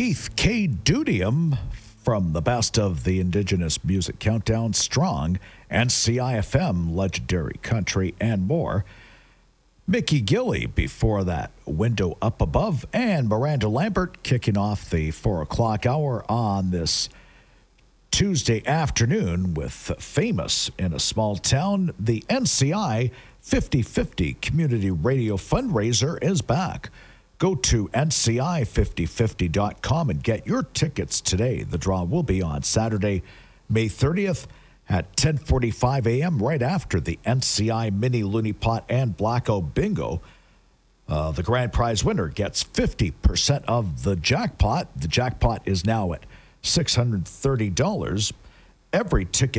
Keith K. Dudium from the Best of the Indigenous Music Countdown, Strong, and CIFM, Legendary Country, and more. Mickey Gilley before that, Window Up Above, and Miranda Lambert kicking off the 4 o'clock hour on this Tuesday afternoon with Famous in a Small Town. The NCI 50/50 Community Radio Fundraiser is back. Go to NCI5050.com and get your tickets today. The draw will be on Saturday, May 30th at 10:45 a.m. right after the NCI Mini Looney Pot and Blackout Bingo. The grand prize winner gets 50% of the jackpot. The jackpot is now at $630. Every ticket